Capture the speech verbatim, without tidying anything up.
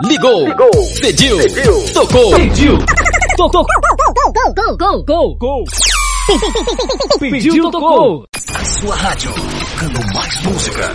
Ligou, Ligou. Pediu, Pediu. Tocou, Pediu. Tocou, Gol, gol, gol, gol. Pediu, tocou. A sua rádio tocando mais música.